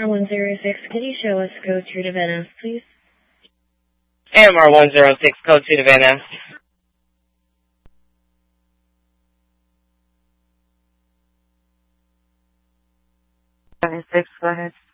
AMR 106, could you show us code to the Van Ness, please? AMR 106, code to the Van Ness. 76, go ahead.